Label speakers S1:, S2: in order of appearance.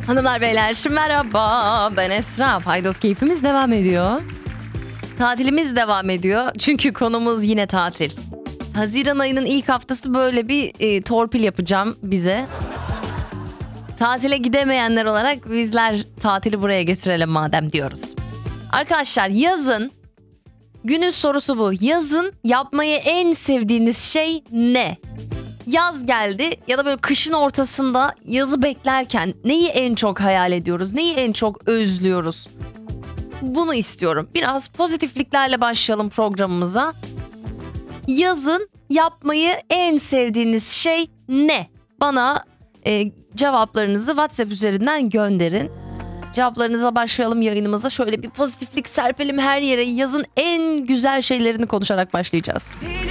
S1: Hanımlar beyler merhaba, ben Esra. Paydos keyfimiz devam ediyor. Tatilimiz devam ediyor çünkü konumuz yine tatil. Haziran ayının ilk haftası böyle bir torpil yapacağım bize. Tatile gidemeyenler olarak bizler tatili buraya getirelim madem diyoruz. Arkadaşlar yazın, günün sorusu bu. Yazın yapmayı en sevdiğiniz şey ne? Yaz geldi ya da böyle kışın ortasında yazı beklerken neyi en çok hayal ediyoruz? Neyi en çok özlüyoruz? Bunu istiyorum. Biraz pozitifliklerle başlayalım programımıza. Yazın yapmayı en sevdiğiniz şey ne? Bana cevaplarınızı WhatsApp üzerinden gönderin. Cevaplarınıza başlayalım yayınımıza. Şöyle bir pozitiflik serpelim her yere. Yazın en güzel şeylerini konuşarak başlayacağız.